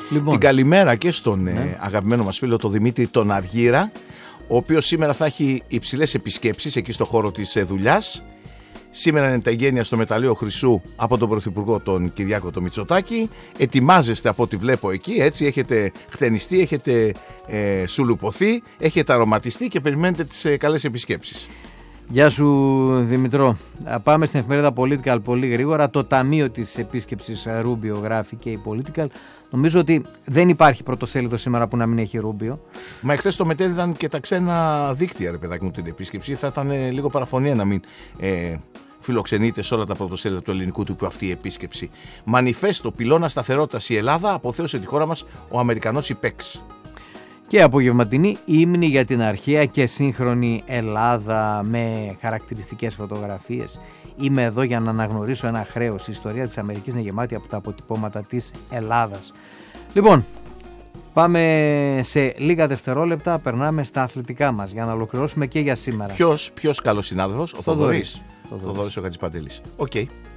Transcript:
Λοιπόν. Την καλημέρα και στον αγαπημένο μας φίλο τον Δημήτρη τον Αργύρα, ο οποίος σήμερα θα έχει υψηλές επισκέψεις εκεί στο χώρο της δουλειάς. Σήμερα είναι τα εγγένεια στο Μεταλλείο Χρυσού από τον Πρωθυπουργό τον Κυριάκο τον Μητσοτάκη. Ετοιμάζεστε από ό,τι βλέπω εκεί, έτσι, έχετε χτενιστεί, έχετε σουλουπωθεί, έχετε αρωματιστεί και περιμένετε τις καλές επισκέψεις. Γεια σου Δημητρό. Πάμε στην εφημερίδα Political πολύ γρήγορα. Το ταμείο της επίσκεψης Ρούμπιο γράφει και η Political. Νομίζω ότι δεν υπάρχει πρωτοσέλιδο σήμερα που να μην έχει Ρούμπιο. Μα εχθές το μετέδιδαν και τα ξένα δίκτυα, ρε παιδάκι μου, την επίσκεψη. Θα ήταν λίγο παραφωνία να μην φιλοξενείται σε όλα τα πρωτοσέλιδα του ελληνικού τύπου αυτή η επίσκεψη. Μανιφέστο, πυλώνα σταθερότητας η Ελλάδα, αποθέωσε τη χώρα μας ο Αμερικανός υπέξ. Και απογευματινή ύμνη για την αρχαία και σύγχρονη Ελλάδα με χαρακτηριστικές φωτογραφίες. Είμαι εδώ για να αναγνωρίσω ένα χρέος. Η ιστορία της Αμερικής είναι γεμάτη από τα αποτυπώματα της Ελλάδας. Λοιπόν, πάμε σε λίγα δευτερόλεπτα, περνάμε στα αθλητικά μας για να ολοκληρώσουμε και για σήμερα. Ποιος καλός συνάδελφος, ο Θοδωρής ο Χατζηπαντελής. Οκ.